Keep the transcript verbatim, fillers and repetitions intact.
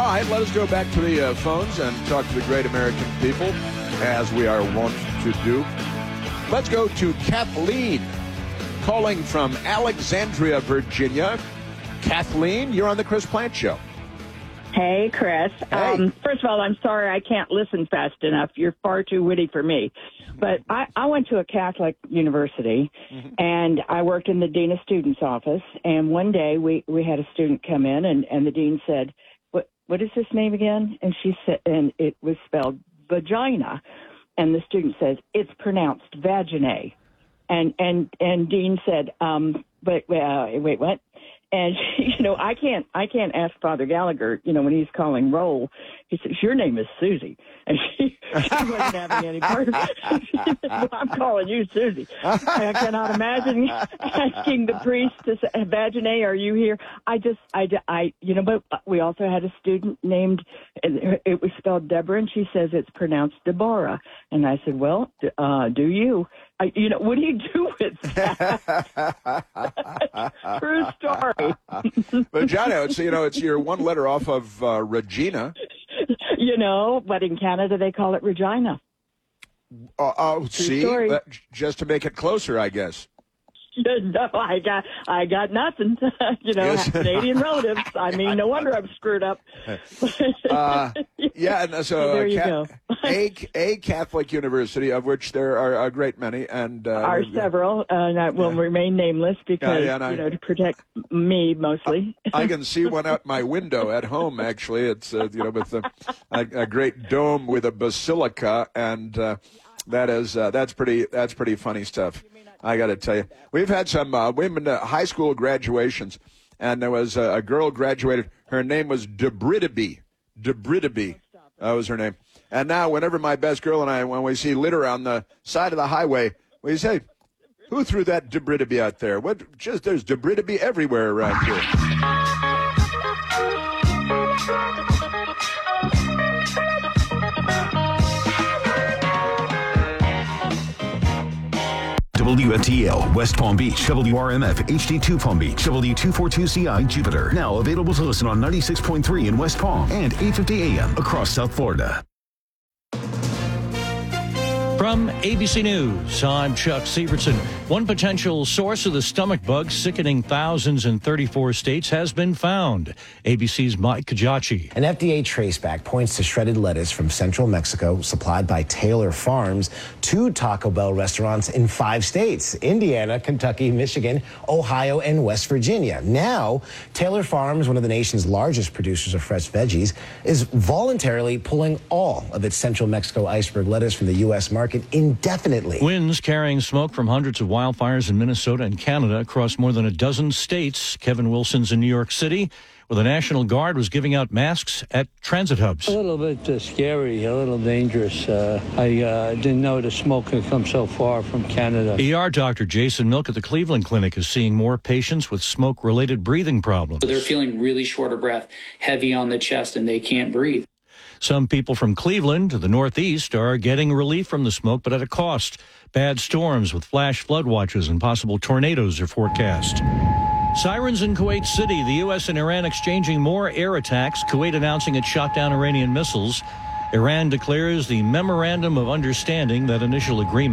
right, let us go back to the uh, phones and talk to the great American people, as we are wont to do. Let's go to Kathleen, calling from Alexandria, Virginia. Kathleen, you're on the Chris Plante Show. Hey, Chris. Hey. Um, first of all, I'm sorry I can't listen fast enough. You're far too witty for me. But I, I went to a Catholic university, mm-hmm. and I worked in the Dean of Students office. And one day we, we had a student come in, and, and the dean said, what what is this name again? And she said, and it was spelled vagina. And the student says, it's pronounced vaginae. And, and, and Dean said, um, but uh, wait, what? And, you know, I can't I can't ask Father Gallagher, you know, when he's calling roll. He says, your name is Susie. And she, she wasn't having any part of it. She said, well, I'm calling you Susie. I cannot imagine asking the priest to say, Vaginae, are you here? I just, I, I, you know, but we also had a student named, it was spelled Deborah, and she says it's pronounced Deborah. And I said, well, uh, do you? I, you know, what do you do with that? True story. Vagina, it's, you know, it's your one letter off of uh, Regina. You know, but in Canada they call it Regina. Uh, oh, see, uh, just to make it closer, I guess. No, I got, I got nothing. You know, Yes. Canadian relatives. I mean, no wonder I'm screwed up. uh, yeah, and so, so there uh, you Ca- go. a, a Catholic university, of which there are a great many, and uh, are several, uh, and I will yeah. remain nameless because yeah, yeah, you I, know to protect me mostly. I can see one out my window at home. Actually, it's uh, you know with a, a, a great dome with a basilica, and uh, that is uh, that's pretty that's pretty funny stuff. I got to tell you, we've had some uh, women uh, high school graduations, and there was a, a girl graduated. Her name was Debridaby. Debridaby, that was her name. And now, whenever my best girl and I, when we see litter on the side of the highway, we say, "Who threw that Debridaby out there?" What? Just there's Debridaby everywhere around here. W F T L, West Palm Beach, W R M F, H D two Palm Beach, W two forty-two C I, Jupiter. Now available to listen on ninety-six point three in West Palm and eight fifty A M across South Florida. From A B C News, I'm Chuck Severson. One potential source of the stomach bug sickening thousands in thirty-four states has been found. A B C's Mike Kajachi. An F D A traceback points to shredded lettuce from central Mexico supplied by Taylor Farms to Taco Bell restaurants in five states: Indiana, Kentucky, Michigan, Ohio, and West Virginia. Now, Taylor Farms, one of the nation's largest producers of fresh veggies, is voluntarily pulling all of its central Mexico iceberg lettuce from the U S market indefinitely. Winds carrying smoke from hundreds of wildfires in Minnesota and Canada across more than a dozen states. Kevin Wilson's in New York City, where the National Guard was giving out masks at transit hubs. A little bit uh, scary, a little dangerous. Uh, I uh, didn't know the smoke could come so far from Canada. E R doctor Jason Milk at the Cleveland Clinic is seeing more patients with smoke-related breathing problems. So they're feeling really short of breath, heavy on the chest, and they can't breathe. Some people from Cleveland to the Northeast are getting relief from the smoke, but at a cost. Bad storms with flash flood watches and possible tornadoes are forecast. Sirens in Kuwait City. The U S and Iran exchanging more air attacks. Kuwait announcing it shot down Iranian missiles. Iran declares the Memorandum of Understanding, that initial agreement